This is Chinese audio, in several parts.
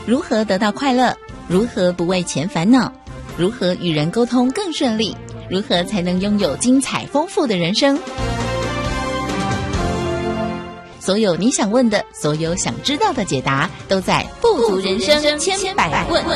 如何得到快乐？如何不为钱烦恼？如何与人沟通更顺利？如何才能拥有精彩丰富的人生？所有你想问的，所有想知道的解答，都在富足人生千百问。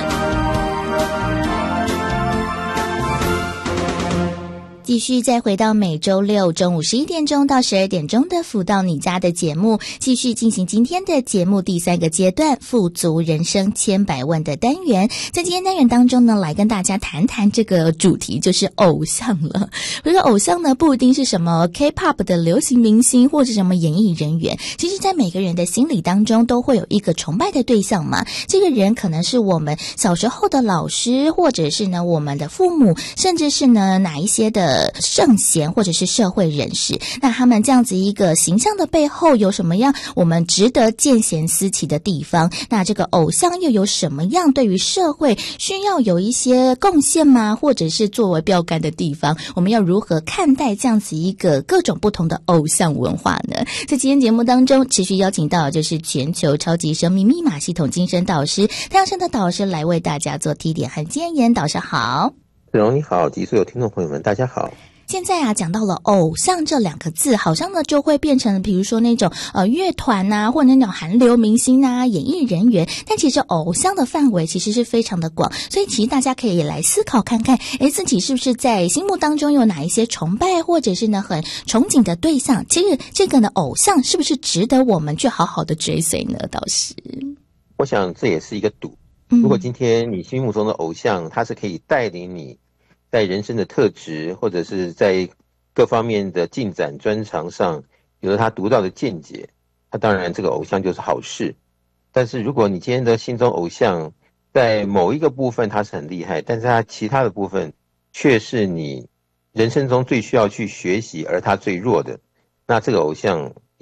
继续再回到每周六中午11点钟到12点钟的福到你家的节目，继续进行今天的节目第3个阶段富足人生千百万的单元。在今天单元当中呢，来跟大家谈谈这个主题，就是偶像了。这个偶像呢，不一定是什么 K-pop 的流行明星或者什么演艺人员，其实在每个人的心理当中都会有一个崇拜的对象嘛。这个人可能是我们小时候的老师，或者是呢我们的父母，甚至是呢哪一些的圣贤或者是社会人士。那他们这样子一个形象的背后有什么样我们值得见贤思齐的地方？那这个偶像又有什么样对于社会需要有一些贡献吗？或者是作为标杆的地方？我们要如何看待这样子一个各种不同的偶像文化呢？在今天节目当中持续邀请到就是全球超级生命密码系统精神导师太阳升的导师来为大家做提点和建言。导师好。 子荣你好，及所有听众朋友们大家好。 现在啊，讲到了偶像这2个字，好像呢就会变成比如说那种乐团啊，或者那种韩流明星啊，演艺人员。但其实偶像的范围其实是非常的广，所以其实大家可以来思考看看，自己是不是在心目当中有哪一些崇拜或者是呢很憧憬的对象？其实这个呢偶像是不是值得我们去好好的追随呢？导师， 我想这也是一个赌。如果今天你心目中的偶像，他是可以带领你在人生的特质，或者是在各方面的进展专长上有了他独到的见解，那当然这个偶像就是好事。但是如果你今天的心中偶像在某一个部分他是很厉害，但是他其他的部分却是你人生中最需要去学习而他最弱的，那这个偶像